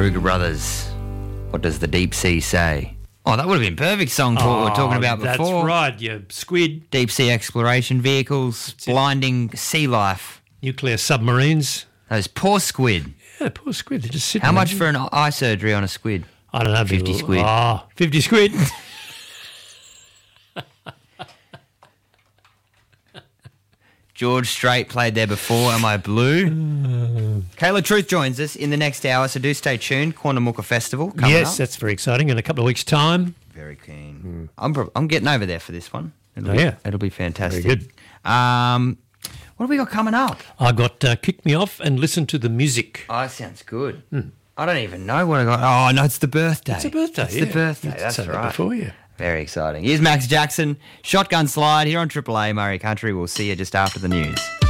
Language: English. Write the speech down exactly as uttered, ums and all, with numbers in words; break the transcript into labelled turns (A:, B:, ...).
A: Kruger Brothers. What does the deep sea say? Oh, that would have been perfect song to what we were talking about before.
B: That's right, you squid.
A: Deep sea exploration vehicles, blinding sea life.
B: Nuclear submarines.
A: Those poor squid.
B: Yeah, poor squid. They're just sitting
A: How much
B: there.
A: for an eye surgery on a squid?
B: I don't know.
A: fifty squid.
B: Oh, fifty squid.
A: George Strait played there before. Am I blue? Uh, Kayla Truth joins us in the next hour, so do stay tuned. Cornamooka Festival coming
B: Yes,
A: up.
B: that's very exciting. In a couple of weeks' time.
A: Very keen. Mm. I'm pro- I'm getting over there for this one. It'll
B: Oh,
A: be,
B: yeah.
A: It'll be fantastic.
B: Very good.
A: Um, what have we got coming up?
B: I got uh, Kick Me Off and Listen to the Music.
A: Oh, that sounds good. Mm. I don't even know what I got. Oh, no, it's the birthday.
B: It's a birthday,
A: It's
B: yeah.
A: the birthday,
B: You did
A: that's
B: say that
A: right.
B: before, yeah.
A: Very exciting. Here's Max Jackson, Shotgun Slide here on Triple A Murray Country. We'll see you just after the news.